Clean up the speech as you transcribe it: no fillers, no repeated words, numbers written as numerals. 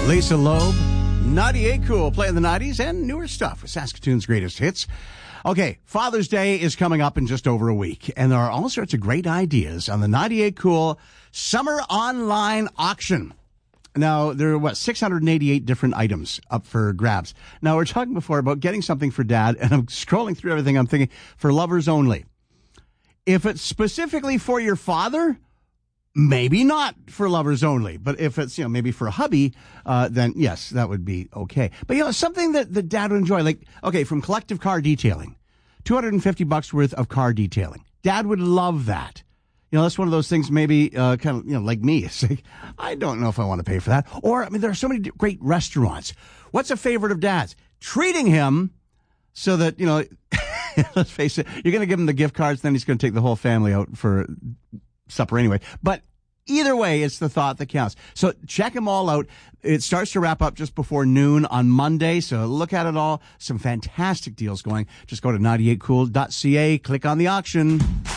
Lisa Loeb, 98 Cool, playing the 90s and newer stuff with Saskatoon's greatest hits. Okay, Father's Day is coming up in just over a week, and there are all sorts of great ideas on the 98 Cool Summer Online Auction. Now, there are, 688 different items up for grabs. Now, we're talking before about getting something for Dad, and I'm scrolling through everything. I'm thinking, for lovers only. If it's specifically for your father, maybe not for lovers only. But if it's, maybe for a hubby, then yes, that would be okay. But, something that Dad would enjoy, like, okay, from Collective Car Detailing, $250 worth of car detailing. Dad would love that. That's one of those things maybe kind of, like me. It's like, I don't know if I want to pay for that. Or, there are so many great restaurants. What's a favorite of Dad's? Treating him so that, let's face it, you're going to give him the gift cards, then he's going to take the whole family out for supper anyway. But either way, it's the thought that counts. So check them all out. It starts to wrap up just before noon on Monday. So look at it all. Some fantastic deals going. Just go to 98cool.ca, click on the auction.